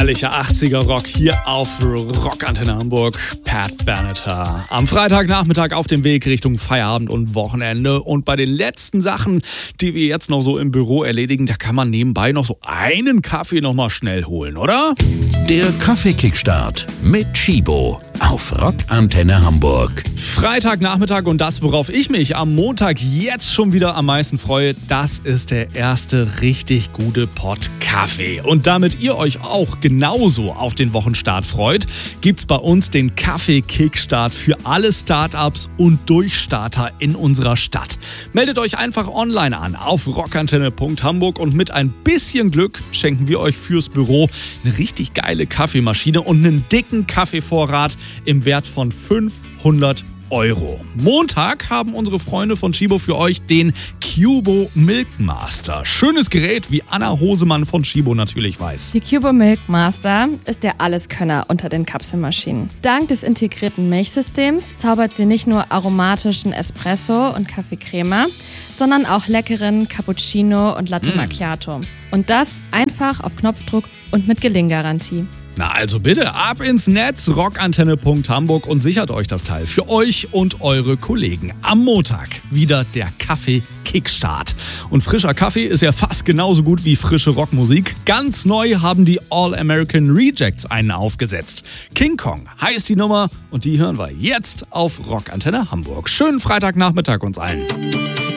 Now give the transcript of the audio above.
Herrlicher 80er-Rock hier auf Rockantenne Hamburg. Pat Benatar. Am Freitagnachmittag auf dem Weg Richtung Feierabend und Wochenende. Und bei den letzten Sachen, die wir jetzt noch so im Büro erledigen, da kann man nebenbei noch so einen Kaffee noch mal schnell holen, oder? Der Kaffee-Kickstart mit Chibo auf Rockantenne Hamburg. Freitagnachmittag und das, worauf ich mich am Montag jetzt schon wieder am meisten freue, das ist der erste richtig gute Pott Kaffee. Und damit ihr euch auch genauso auf den Wochenstart freut, gibt's bei uns den Kaffee-Kickstart für alle Startups und Durchstarter in unserer Stadt. Meldet euch einfach online an auf rockantenne.hamburg und mit ein bisschen Glück schenken wir euch fürs Büro eine richtig geile Kaffeemaschine und einen dicken Kaffeevorrat im Wert von 500 Euro. Montag haben unsere Freunde von Chibo für euch den Cubo Milkmaster. Schönes Gerät, wie Anna Hosemann von Chibo natürlich weiß. Die Cubo Milkmaster ist der Alleskönner unter den Kapselmaschinen. Dank des integrierten Milchsystems zaubert sie nicht nur aromatischen Espresso und Kaffeecrema, sondern auch leckeren Cappuccino und Latte Macchiato. Und das einfach auf Knopfdruck und mit Gelinggarantie. Na also bitte ab ins Netz rockantenne.hamburg und sichert euch das Teil für euch und eure Kollegen. Am Montag wieder der Kaffee-Kickstart. Und frischer Kaffee ist ja fast genauso gut wie frische Rockmusik. Ganz neu haben die All-American Rejects einen aufgesetzt. King Kong heißt die Nummer und die hören wir jetzt auf Rockantenne Hamburg. Schönen Freitagnachmittag uns allen.